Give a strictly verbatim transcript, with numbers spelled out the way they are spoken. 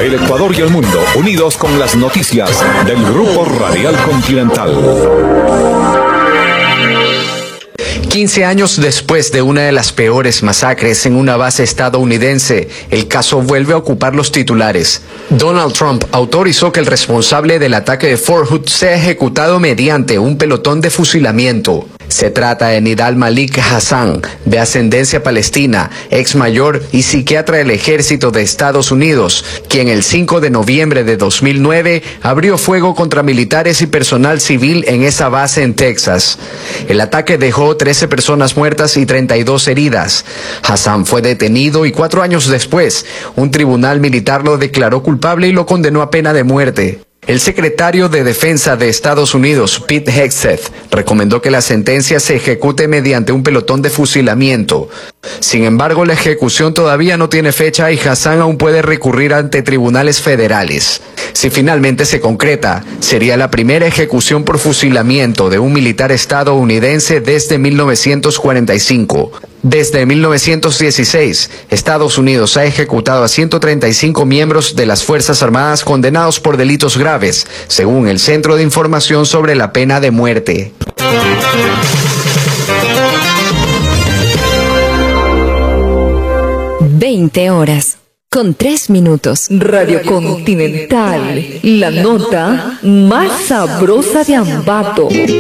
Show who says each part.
Speaker 1: El Ecuador y el mundo unidos con las noticias del Grupo Radial Continental.
Speaker 2: quince años después de una de las peores masacres en una base estadounidense, el caso vuelve a ocupar los titulares. Donald Trump autorizó que el responsable del ataque de Fort Hood sea ejecutado mediante un pelotón de fusilamiento. Se trata de Nidal Malik Hassan, de ascendencia palestina, ex mayor y psiquiatra del ejército de Estados Unidos, quien el cinco de noviembre de dos mil nueve abrió fuego contra militares y personal civil en esa base en Texas. El ataque dejó trece personas muertas y treinta y dos heridas. Hassan fue detenido y cuatro años después, un tribunal militar lo declaró culpable y lo condenó a pena de muerte. El secretario de Defensa de Estados Unidos, Pete Hegseth, recomendó que la sentencia se ejecute mediante un pelotón de fusilamiento. Sin embargo, la ejecución todavía no tiene fecha y Hassan aún puede recurrir ante tribunales federales. Si finalmente se concreta, sería la primera ejecución por fusilamiento de un militar estadounidense desde mil novecientos cuarenta y cinco. Desde mil novecientos dieciséis, Estados Unidos ha ejecutado a ciento treinta y cinco miembros de las Fuerzas Armadas condenados por delitos graves, según el Centro de Información sobre la Pena de Muerte.
Speaker 3: veinte horas, con tres minutos. Radio Continental, la nota más sabrosa de Ambato.